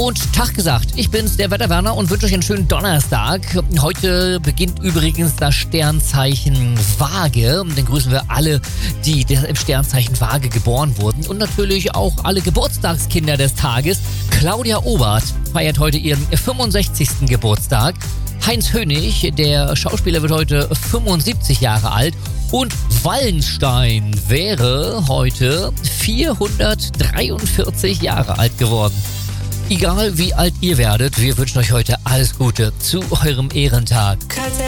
und Tag gesagt. Ich bin's, der Wetterwerner, und wünsche euch einen schönen Donnerstag. Heute beginnt übrigens das Sternzeichen Waage. Dann grüßen wir alle, die im Sternzeichen Waage geboren wurden. Und natürlich auch alle Geburtstagskinder des Tages. Claudia Obert feiert heute ihren 65. Geburtstag. Heinz Hönig, der Schauspieler, wird heute 75 Jahre alt. Und Wallenstein wäre heute 443 Jahre alt geworden. Egal wie alt ihr werdet, wir wünschen euch heute alles Gute zu eurem Ehrentag.